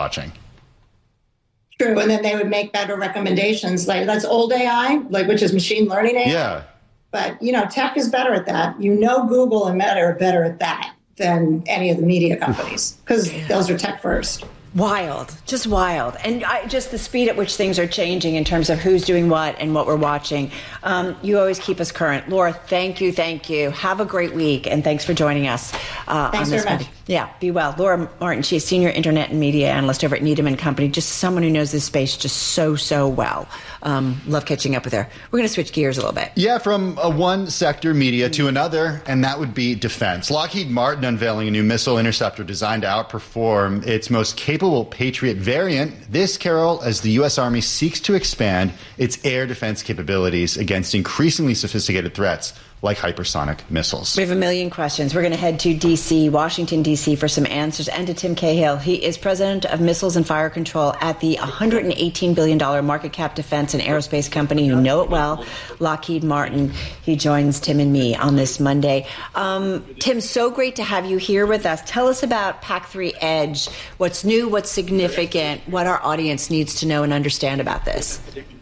watching. True, and then they would make better recommendations. Like that's old AI, like which is machine learning AI. Yeah. But tech is better at that. Google and Meta are better at that than any of the media companies because those are tech first. Wild, just wild. And just the speed at which things are changing in terms of who's doing what and what we're watching. You always keep us current. Laura, thank you. Have a great week, and thanks for joining us. Thanks very much. Yeah, be well. Laura Martin, she's Senior Internet and Media Analyst over at Needham & Company, just someone who knows this space just so well. Love catching up with her. We're going to switch gears a little bit. Yeah, from one sector, media, to another, and that would be defense. Lockheed Martin unveiling a new missile interceptor designed to outperform its most capable Patriot variant. This, Carol, as the U.S. Army seeks to expand its air defense capabilities against increasingly sophisticated threats like hypersonic missiles. We have a million questions. We're going to head to D.C., Washington, D.C. for some answers, and to Tim Cahill. He is president of Missiles and Fire Control at the $118 billion market cap defense and aerospace company. You know it well, Lockheed Martin. He joins Tim and me on this Monday. Tim, so great to have you here with us. Tell us about PAC-3 Edge. What's new, what's significant, what our audience needs to know and understand about this.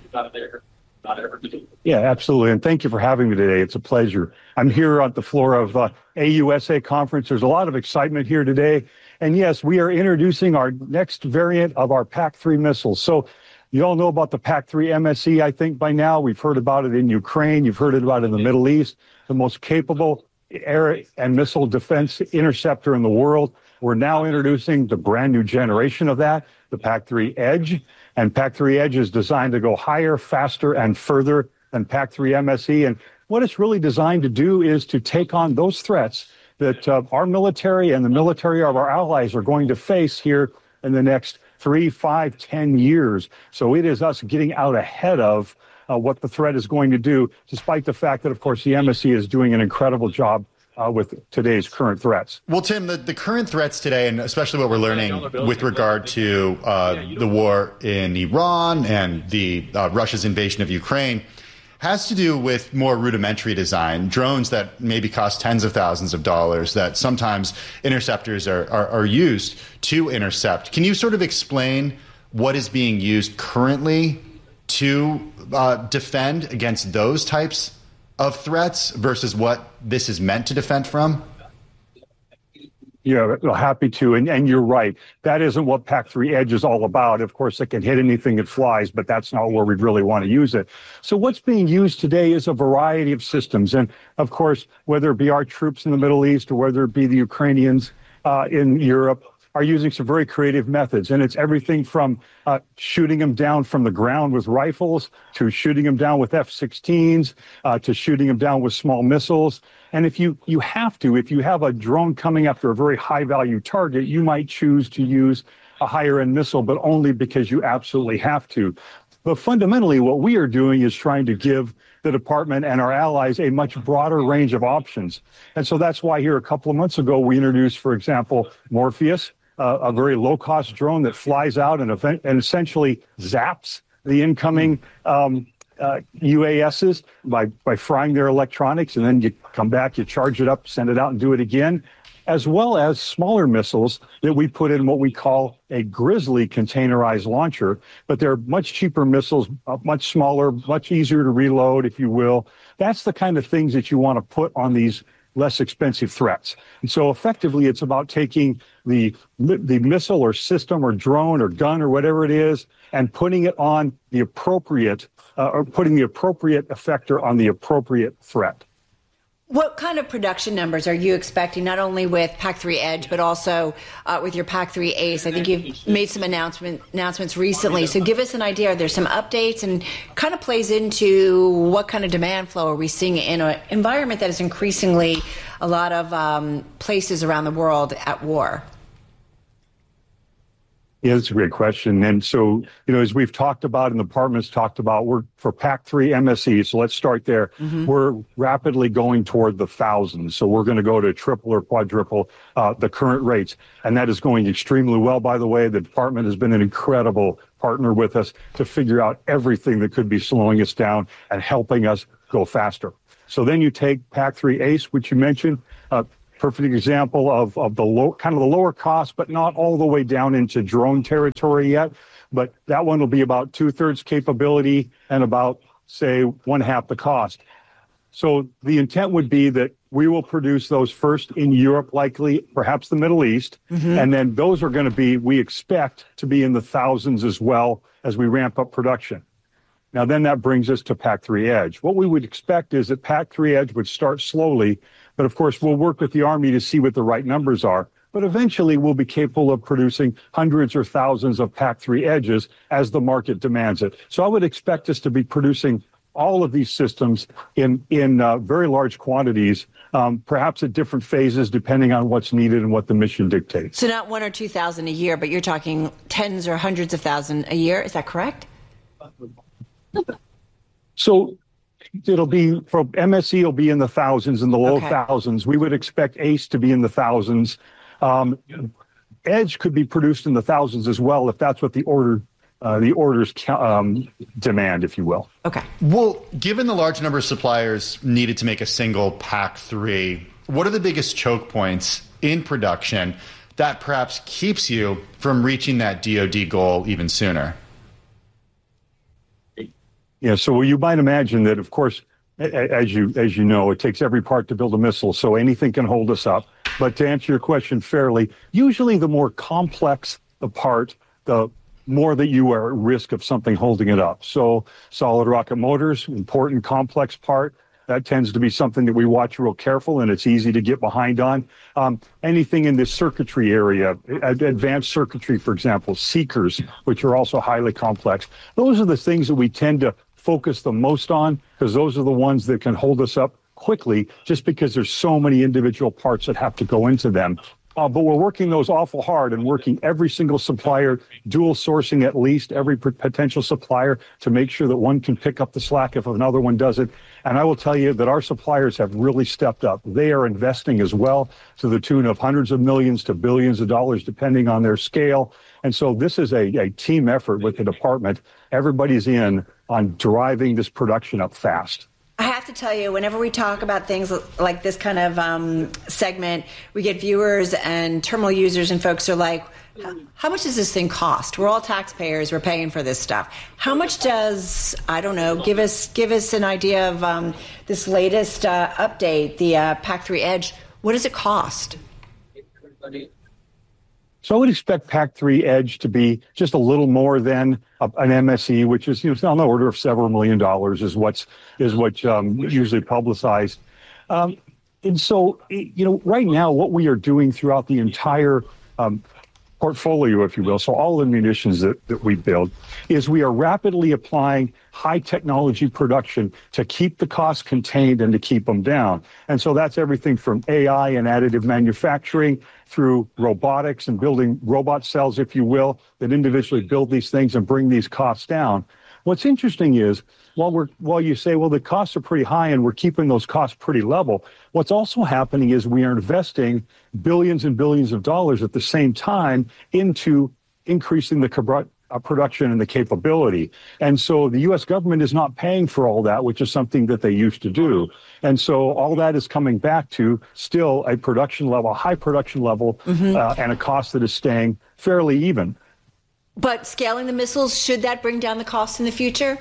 Yeah, absolutely. And thank you for having me today. It's a pleasure. I'm here at the floor of AUSA conference. There's a lot of excitement here today. And yes, we are introducing our next variant of our PAC-3 missiles. So you all know about the PAC-3 MSE, I think, by now. We've heard about it in Ukraine. You've heard about it in the Middle East, the most capable air and missile defense interceptor in the world. We're now introducing the brand new generation of that, the PAC-3 Edge. And PAC-3 Edge is designed to go higher, faster, and further than PAC-3 MSE. And what it's really designed to do is to take on those threats that our military and the military of our allies are going to face here in the next 3, 5, 10 years. So it is us getting out ahead of what the threat is going to do, despite the fact that, of course, the MSE is doing an incredible job with today's current threats. Well, Tim, the current threats today, and especially what we're learning with regard to the war in Iran and the Russia's invasion of Ukraine, has to do with more rudimentary design, drones that maybe cost tens of thousands of dollars that sometimes interceptors are used to intercept. Can you sort of explain what is being used currently to defend against those types of threats versus what this is meant to defend from? Yeah, happy to. And you're right. That isn't what PAC-3 Edge is all about. Of course, it can hit anything it flies, but that's not where we'd really want to use it. So what's being used today is a variety of systems. And of course, whether it be our troops in the Middle East or whether it be the Ukrainians in Europe, are using some very creative methods. And it's everything from shooting them down from the ground with rifles to shooting them down with F-16s to shooting them down with small missiles. And if you have a drone coming after a very high value target, you might choose to use a higher end missile, but only because you absolutely have to. But fundamentally, what we are doing is trying to give the department and our allies a much broader range of options. And so that's why here a couple of months ago, we introduced, for example, Morpheus, a very low-cost drone that flies out and essentially zaps the incoming UASs by frying their electronics, and then you come back, you charge it up, send it out, and do it again, as well as smaller missiles that we put in what we call a Grizzly containerized launcher. But they're much cheaper missiles, much smaller, much easier to reload, if you will. That's the kind of things that you want to put on these less expensive threats. And so effectively, it's about taking the missile or system or drone or gun or whatever it is and putting it on the appropriate or putting the appropriate effector on the appropriate threat. What kind of production numbers are you expecting, not only with PAC-3 Edge, but also with your PAC-3 Ace? I think you've made some announcements recently. So give us an idea. Are there some updates, and kind of plays into what kind of demand flow are we seeing in an environment that is increasingly a lot of places around the world at war? Yeah, that's a great question. And so, as we've talked about and the department's talked about, we're for PAC-3 MSE. So let's start there. Mm-hmm. We're rapidly going toward the thousands. So we're going to go to triple or quadruple the current rates. And that is going extremely well, by the way. The department has been an incredible partner with us to figure out everything that could be slowing us down and helping us go faster. So then you take PAC-3 Ace, which you mentioned. perfect example of the lower cost, but not all the way down into drone territory yet. But that one will be about 2/3 capability and about, say, 1/2 the cost. So the intent would be that we will produce those first in Europe, likely, perhaps the Middle East. And then those are going to be, we expect to be in the thousands as well as we ramp up production. Now, then that brings us to PAC-3 Edge. What we would expect is that PAC-3 Edge would start slowly, but of course, we'll work with the Army to see what the right numbers are. But eventually, we'll be capable of producing hundreds or thousands of PAC-3 Edges as the market demands it. So I would expect us to be producing all of these systems in very large quantities, perhaps at different phases, depending on what's needed and what the mission dictates. So not 1,000 or 2,000 a year, but you're talking tens or hundreds of thousands a year. Is that correct? So it'll be, for MSE, it'll be in the thousands, in the low thousands. We would expect ACE to be in the thousands. Edge could be produced in the thousands as well, if that's what the orders demand, if you will. Okay. Well, given the large number of suppliers needed to make a single PAC-3, what are the biggest choke points in production that perhaps keeps you from reaching that DoD goal even sooner? Yeah, so you might imagine that, of course, as you know, it takes every part to build a missile, so anything can hold us up. But to answer your question fairly, usually the more complex the part, the more that you are at risk of something holding it up. So solid rocket motors, important complex part. That tends to be something that we watch real careful, and it's easy to get behind on. Anything in the circuitry area, advanced circuitry, for example, seekers, which are also highly complex. Those are the things that we tend to focus the most on, because those are the ones that can hold us up quickly, just because there's so many individual parts that have to go into them. But we're working those awful hard and working every single supplier, dual sourcing at least every potential supplier to make sure that one can pick up the slack if another one doesn't. And I will tell you that our suppliers have really stepped up. They are investing as well, to the tune of hundreds of millions to billions of dollars, depending on their scale. And so this is a team effort with the department. Everybody's in on driving this production up fast. I have to tell you, whenever we talk about things like this kind of segment, we get viewers and terminal users and folks are like, how much does this thing cost? We're all taxpayers. We're paying for this stuff. How much does, I don't know, give us an idea of this latest update, the PAC-3 Edge. What does it cost? So I would expect PAC-3 Edge to be just a little more than an MSE, which is, on the order of several $1 million is what's usually publicized. And so, right now, what we are doing throughout the entire portfolio, if you will, so all the munitions that we build, is we are rapidly applying high technology production to keep the costs contained and to keep them down. And so that's everything from AI and additive manufacturing through robotics and building robot cells, if you will, that individually build these things and bring these costs down. What's interesting is, while you say, well, the costs are pretty high and we're keeping those costs pretty level, what's also happening is we are investing billions and billions of dollars at the same time into increasing the production and the capability. And so the U.S. government is not paying for all that, which is something that they used to do. And so all that is coming back to still a production level, high production level, and a cost that is staying fairly even. But scaling the missiles, should that bring down the cost in the future?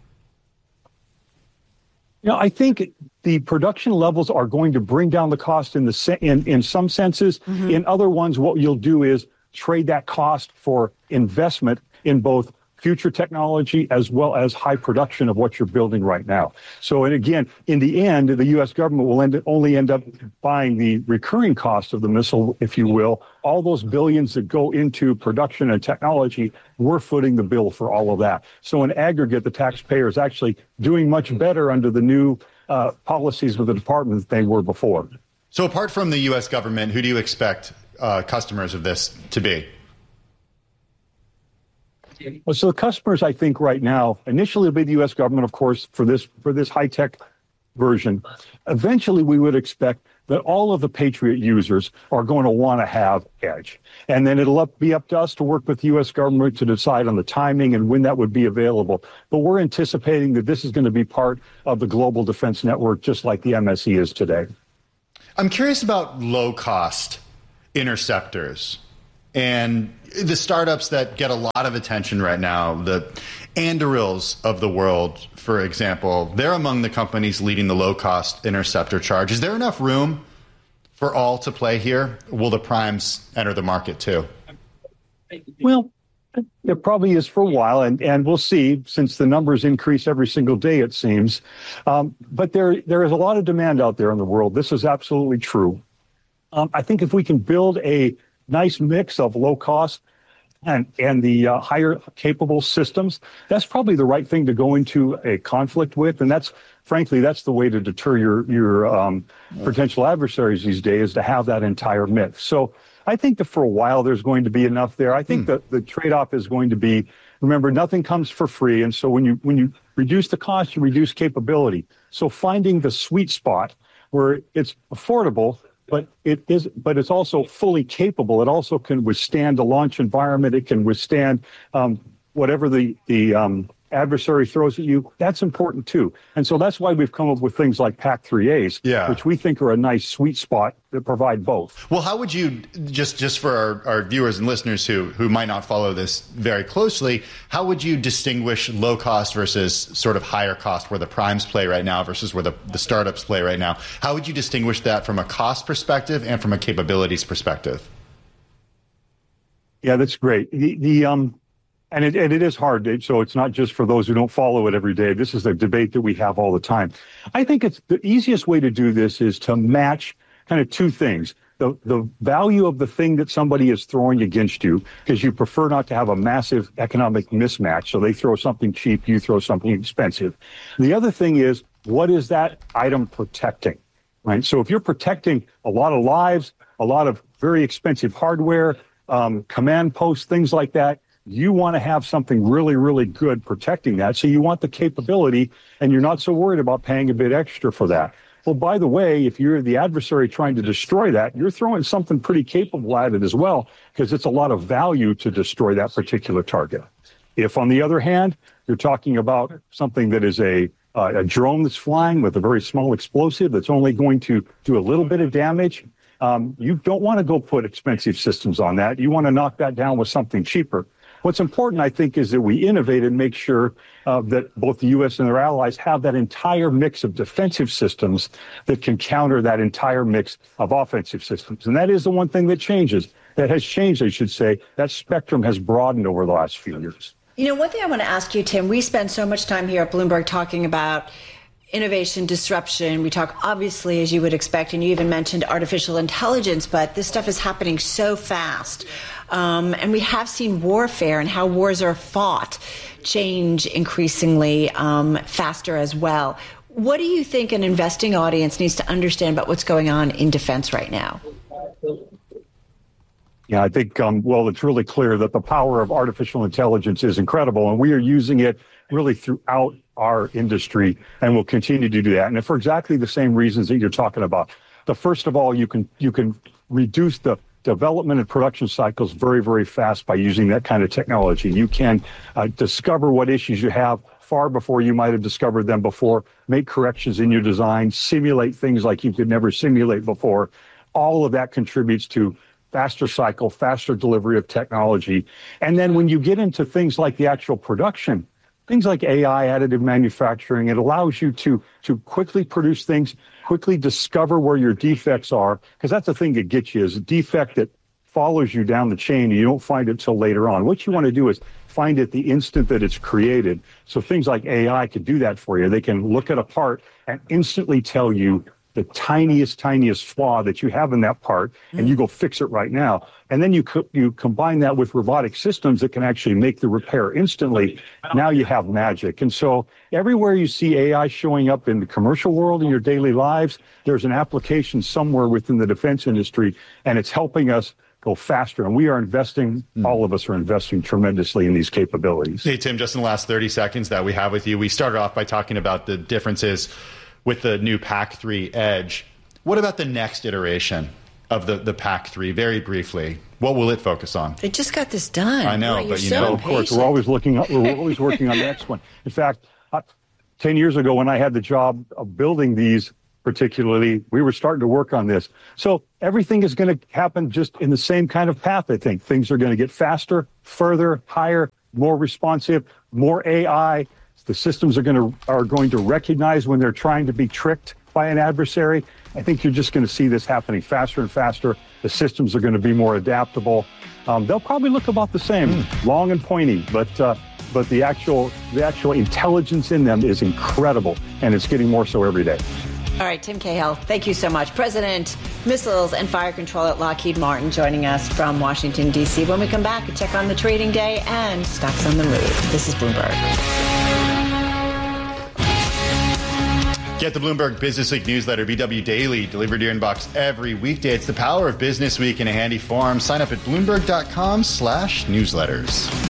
I think the production levels are going to bring down the cost in some senses. In other ones, what you'll do is trade that cost for investment in both future technology as well as high production of what you're building right now. So, and again, in the end, the U.S. government will only end up buying the recurring cost of the missile, if you will. All those billions that go into production and technology, we're footing the bill for all of that. So in aggregate, the taxpayer is actually doing much better under the new policies with the department than they were before. So apart from the U.S. government, who do you expect customers of this to be? Well, so the customers, I think, right now, initially will be the U.S. government, of course, for this high-tech version. Eventually, we would expect that all of the Patriot users are going to want to have Edge. And then it'll be up to us to work with the U.S. government to decide on the timing and when that would be available. But we're anticipating that this is going to be part of the global defense network, just like the MSE is today. I'm curious about low-cost interceptors and the startups that get a lot of attention right now. The Andurils of the world, for example, they're among the companies leading the low-cost interceptor charge. Is there enough room for all to play here? Will the primes enter the market too? Well, there probably is for a while, and we'll see, since the numbers increase every single day, it seems. But there is a lot of demand out there in the world. This is absolutely true. I think if we can build a nice mix of low cost and the higher capable systems, that's probably the right thing to go into a conflict with. And that's, frankly, that's the way to deter your potential adversaries these days, to have that entire mix. So I think that for a while there's going to be enough there. I think that the trade-off is going to be, remember, nothing comes for free. And so when you reduce the cost, you reduce capability. So finding the sweet spot where it's affordable, but it's also fully capable. It also can withstand the launch environment. It can withstand whatever the adversary throws at you. That's important too. And so that's why we've come up with things like PAC-3As, which we think are a nice sweet spot that provide both. Well, how would you, just for our viewers and listeners who might not follow this very closely, how would you distinguish low cost versus sort of higher cost, where the primes play right now versus where the startups play right now? How would you distinguish that from a cost perspective and from a capabilities perspective? Yeah, that's great. And it is hard, so it's not just for those who don't follow it every day. This is the debate that we have all the time. I think it's the easiest way to do this is to match kind of two things. The value of the thing that somebody is throwing against you, because you prefer not to have a massive economic mismatch. So they throw something cheap, you throw something expensive. The other thing is, what is that item protecting, right? So if you're protecting a lot of lives, a lot of very expensive hardware, command posts, things like that, you want to have something really, really good protecting that. So you want the capability, and you're not so worried about paying a bit extra for that. Well, by the way, if you're the adversary trying to destroy that, you're throwing something pretty capable at it as well, because it's a lot of value to destroy that particular target. If, on the other hand, you're talking about something that is a drone that's flying with a very small explosive that's only going to do a little bit of damage, you don't want to go put expensive systems on that. You want to knock that down with something cheaper. What's important, I think, is that we innovate and make sure that both the U.S. and their allies have that entire mix of defensive systems that can counter that entire mix of offensive systems. And that is the one thing that has changed, I should say. That spectrum has broadened over the last few years. You know, one thing I want to ask you, Tim, we spend so much time here at Bloomberg talking about innovation, disruption. We talk, obviously, as you would expect, and you even mentioned artificial intelligence, but this stuff is happening so fast. And we have seen warfare and how wars are fought change increasingly faster as well. What do you think an investing audience needs to understand about what's going on in defense right now? Yeah, I think, well, it's really clear that the power of artificial intelligence is incredible, and we are using it really throughout our industry, and we'll continue to do that. And for exactly the same reasons that you're talking about. First of all, you can reduce the development and production cycles very, very fast by using that kind of technology. You can discover what issues you have far before you might have discovered them before, make corrections in your design, simulate things like you could never simulate before. All of that contributes to faster cycle, faster delivery of technology. And then when you get into things like the actual production, things like AI, additive manufacturing, it allows you to quickly produce things, quickly discover where your defects are, because that's the thing that gets you, is a defect that follows you down the chain and you don't find it till later on. What you want to do is find it the instant that it's created. So things like AI can do that for you. They can look at a part and instantly tell you the tiniest flaw that you have in that part, and you go fix it right now. And then you combine that with robotic systems that can actually make the repair instantly. Now you have magic. And so everywhere you see AI showing up in the commercial world in your daily lives, there's an application somewhere within the defense industry, and it's helping us go faster. And we are investing, all of us are investing tremendously in these capabilities. Hey, Tim, just in the last 30 seconds that we have with you, we started off by talking about the differences with the new PAC-3 Edge. What about the next iteration of the PAC-3? Very briefly, what will it focus on? It just got this done. I know, but of course, we're always working on the next one. In fact, 10 years ago when I had the job of building these particularly, we were starting to work on this. So everything is going to happen just in the same kind of path, I think. Things are going to get faster, further, higher, more responsive, more AI. The systems are going to recognize when they're trying to be tricked by an adversary. I think you're just going to see this happening faster and faster. The systems are going to be more adaptable. They'll probably look about the same, long and pointy, but the actual intelligence in them is incredible, and it's getting more so every day. All right, Tim Cahill, thank you so much. President, Missiles and Fire Control at Lockheed Martin, joining us from Washington, D.C. When we come back, we check on the trading day and stocks on the move. This is Bloomberg. Get the Bloomberg Business Week newsletter, BW Daily, delivered to your inbox every weekday. It's the power of Business Week in a handy form. Sign up at Bloomberg.com/newsletters.